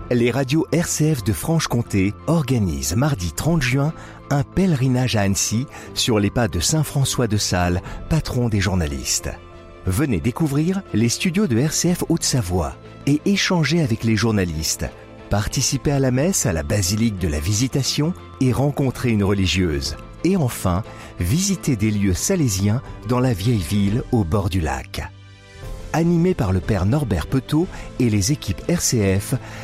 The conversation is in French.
Les radios RCF de Franche-Comté organisent mardi 30 juin un pèlerinage à Annecy sur les pas de Saint François de Sales, patron des journalistes. Venez découvrir les studios de RCF Haute-Savoie et échanger avec les journalistes, participer à la messe à la basilique de la Visitation et rencontrer une religieuse. Et enfin, visiter des lieux salésiens dans la vieille ville au bord du lac. Animé par le père Norbert Petot et les équipes RCF,